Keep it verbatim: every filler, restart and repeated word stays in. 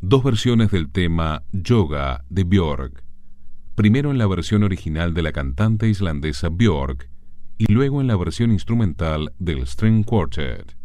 dos versiones del tema Yoga de Björk, primero en la versión original de la cantante islandesa Björk y luego en la versión instrumental del String Quartet.